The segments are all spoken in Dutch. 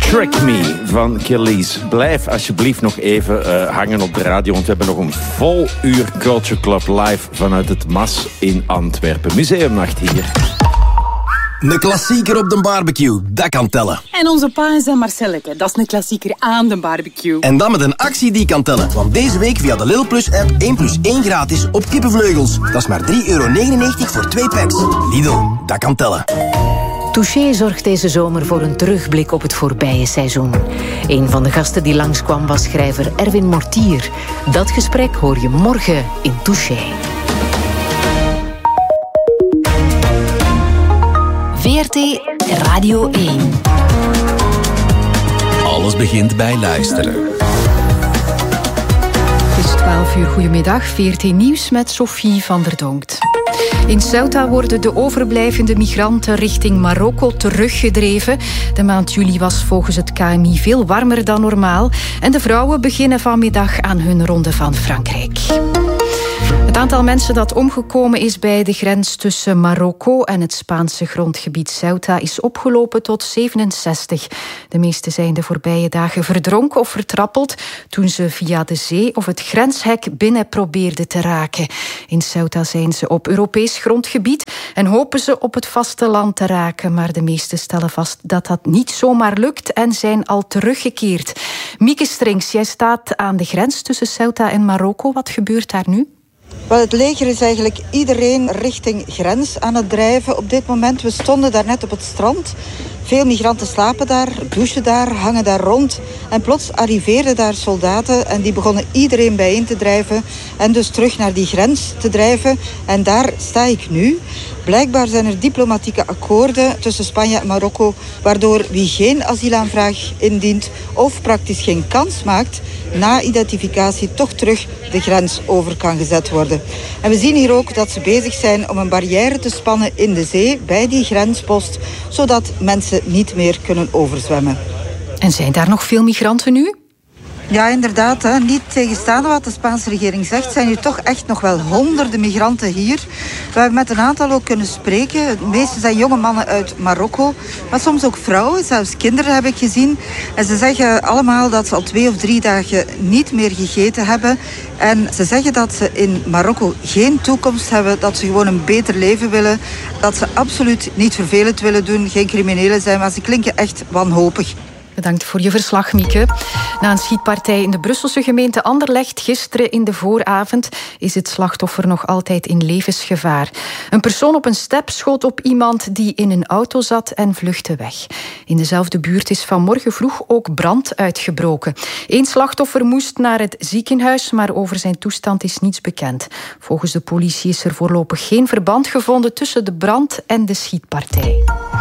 Trick Me van Kelis. Blijf alsjeblieft nog even hangen op de radio, want we hebben nog een vol uur Culture Club live vanuit het MAS in Antwerpen. Museumnacht hier. Een klassieker op de barbecue, dat kan tellen. En onze pa is een Marcelleke, dat is een klassieker aan de barbecue. En dan met een actie die kan tellen. Want deze week via de Lidl Plus app 1+1 gratis op kippenvleugels. Dat is maar €3,99 voor 2 packs. Lidl, dat kan tellen. Touché zorgt deze zomer voor een terugblik op het voorbije seizoen. Een van de gasten die langskwam was schrijver Erwin Mortier. Dat gesprek hoor je morgen in Touché. VRT Radio 1. Alles begint bij luisteren. Het is 12 uur. Goedemiddag. VRT Nieuws met Sophie van der Donkt. In Ceuta worden de overblijvende migranten richting Marokko teruggedreven. De maand juli was volgens het KMI veel warmer dan normaal. En de vrouwen beginnen vanmiddag aan hun ronde van Frankrijk. Het aantal mensen dat omgekomen is bij de grens tussen Marokko en het Spaanse grondgebied Ceuta is opgelopen tot 67. De meeste zijn de voorbije dagen verdronken of vertrappeld toen ze via de zee of het grenshek binnen probeerden te raken. In Ceuta zijn ze op Europees grondgebied en hopen ze op het vasteland te raken, maar de meesten stellen vast dat dat niet zomaar lukt en zijn al teruggekeerd. Mieke Strings, jij staat aan de grens tussen Ceuta en Marokko. Wat gebeurt daar nu? Wel, het leger is eigenlijk iedereen richting grens aan het drijven. Op dit moment, we stonden daar net op het strand. Veel migranten slapen daar, douchen daar, hangen daar rond. En plots arriveerden daar soldaten en die begonnen iedereen bijeen te drijven. En dus terug naar die grens te drijven. En daar sta ik nu. Blijkbaar zijn er diplomatieke akkoorden tussen Spanje en Marokko, waardoor wie geen asielaanvraag indient of praktisch geen kans maakt, na identificatie toch terug de grens over kan gezet worden. En we zien hier ook dat ze bezig zijn om een barrière te spannen in de zee bij die grenspost, zodat mensen niet meer kunnen overzwemmen. En zijn daar nog veel migranten nu? Ja, inderdaad. Niet tegenstaande wat de Spaanse regering zegt, zijn hier toch echt nog wel honderden migranten hier. We hebben met een aantal ook kunnen spreken. De meeste zijn jonge mannen uit Marokko, maar soms ook vrouwen, zelfs kinderen heb ik gezien. En ze zeggen allemaal dat ze al 2 of 3 dagen niet meer gegeten hebben. En ze zeggen dat ze in Marokko geen toekomst hebben, dat ze gewoon een beter leven willen. Dat ze absoluut niet vervelend willen doen, geen criminelen zijn, maar ze klinken echt wanhopig. Bedankt voor je verslag, Mieke. Na een schietpartij in de Brusselse gemeente Anderlecht gisteren in de vooravond is het slachtoffer nog altijd in levensgevaar. Een persoon op een step schoot op iemand die in een auto zat en vluchtte weg. In dezelfde buurt is vanmorgen vroeg ook brand uitgebroken. Eén slachtoffer moest naar het ziekenhuis, maar over zijn toestand is niets bekend. Volgens de politie is er voorlopig geen verband gevonden tussen de brand en de schietpartij.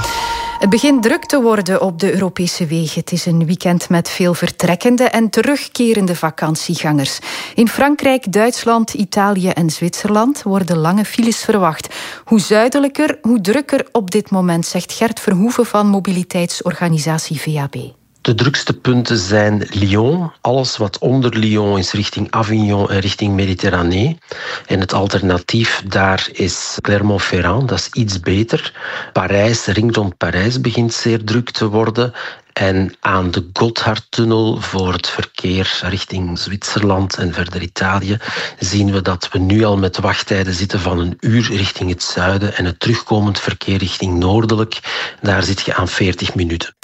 Het begint druk te worden op de Europese wegen. Het is een weekend met veel vertrekkende en terugkerende vakantiegangers. In Frankrijk, Duitsland, Italië en Zwitserland worden lange files verwacht. Hoe zuidelijker, hoe drukker op dit moment, zegt Gert Verhoeven van mobiliteitsorganisatie VAB. De drukste punten zijn Lyon. Alles wat onder Lyon is richting Avignon en richting Mediterranee. En het alternatief daar is Clermont-Ferrand. Dat is iets beter. Parijs, de ring rond Parijs begint zeer druk te worden. En aan de Gotthardtunnel voor het verkeer richting Zwitserland en verder Italië zien we dat we nu al met wachttijden zitten van 1 uur richting het zuiden en het terugkomend verkeer richting noordelijk. Daar zit je aan 40 minuten.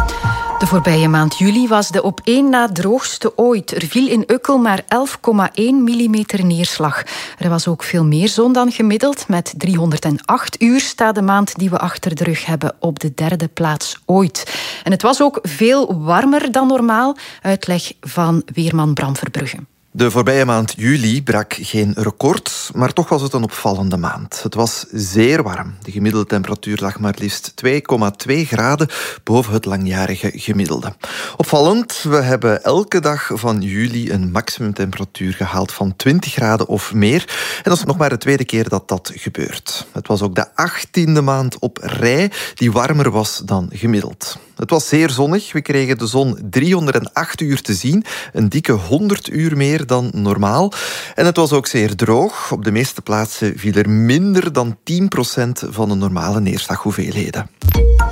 De voorbije maand juli was de op één na droogste ooit. Er viel in Ukkel maar 11,1 millimeter neerslag. Er was ook veel meer zon dan gemiddeld. Met 308 uur staat de maand die we achter de rug hebben op de 3e plaats ooit. En het was ook veel warmer dan normaal. Uitleg van weerman Bram Verbrugge. De voorbije maand juli brak geen record, maar toch was het een opvallende maand. Het was zeer warm. De gemiddelde temperatuur lag maar liefst 2,2 graden boven het langjarige gemiddelde. Opvallend, we hebben elke dag van juli een maximumtemperatuur gehaald van 20 graden of meer. En dat is nog maar de 2e keer dat dat gebeurt. Het was ook de 18e maand op rij die warmer was dan gemiddeld. Het was zeer zonnig. We kregen de zon 308 uur te zien. Een dikke 100 uur meer dan normaal. En het was ook zeer droog. Op de meeste plaatsen viel er minder dan 10% van de normale neerslaghoeveelheden.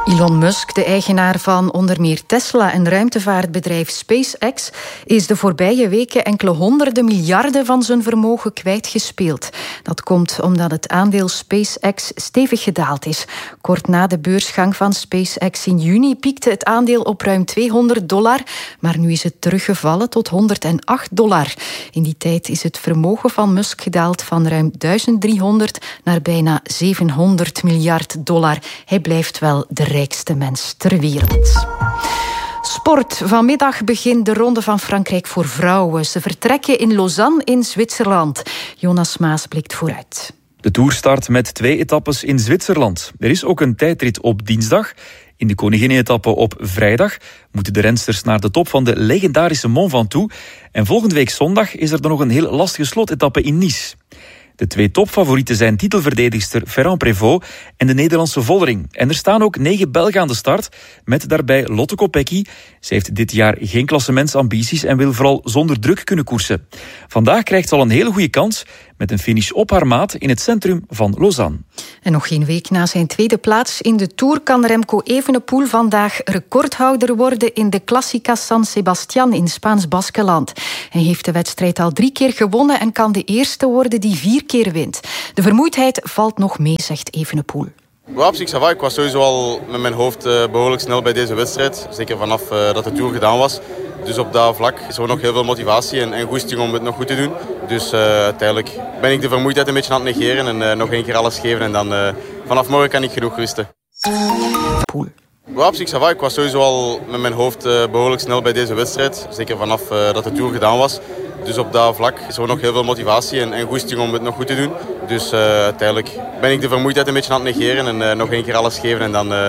Elon Musk, de eigenaar van onder meer Tesla en ruimtevaartbedrijf SpaceX, is de voorbije weken enkele honderden miljarden van zijn vermogen kwijtgespeeld. Dat komt omdat het aandeel SpaceX stevig gedaald is. Kort na de beursgang van SpaceX in juni piekte het aandeel op ruim $200, maar nu is het teruggevallen tot $108. In die tijd is het vermogen van Musk gedaald van ruim 1300 naar bijna $700 miljard. Hij blijft wel de rijkste mens ter wereld. Sport. Vanmiddag begint de Ronde van Frankrijk voor vrouwen. Ze vertrekken in Lausanne in Zwitserland. Jonas Maas blikt vooruit. De Tour start met 2 etappes in Zwitserland. Er is ook een tijdrit op dinsdag. In de Koninginne-etappe op vrijdag moeten de rensters naar de top van de legendarische Mont Ventoux. En volgende week zondag is er dan nog een heel lastige slotetappe in Nice. De 2 topfavorieten zijn titelverdedigster Ferrand Prévot en de Nederlandse Vollering. En er staan ook 9 Belgen aan de start, met daarbij Lotte Kopecky. Ze heeft dit jaar geen klassementsambities en wil vooral zonder druk kunnen koersen. Vandaag krijgt ze al een hele goede kans met een finish op haar maat in het centrum van Lausanne. En nog geen week na zijn tweede plaats in de Tour kan Remco Evenepoel vandaag recordhouder worden in de Clásica San Sebastián in Spaans-Baskeland. Hij heeft de wedstrijd al 3 keer gewonnen en kan de eerste worden die 4 keer wint. De vermoeidheid valt nog mee, zegt Evenepoel. Ja, op zich, ça va. Ik was sowieso al met mijn hoofd behoorlijk snel bij deze wedstrijd. Zeker vanaf dat de Tour gedaan was. Dus op dat vlak is er nog heel veel motivatie en goesting om het nog goed te doen. Dus uiteindelijk ben ik de vermoeidheid een beetje aan het negeren en nog 1 keer alles geven. En dan vanaf morgen kan ik genoeg rusten. Ja, op zich, ça va. Ik was sowieso al met mijn hoofd behoorlijk snel bij deze wedstrijd. Zeker vanaf dat de Tour gedaan was. Dus op dat vlak is er nog heel veel motivatie en goesting om het nog goed te doen. Dus uiteindelijk ben ik de vermoeidheid een beetje aan het negeren en nog 1 keer alles geven. En dan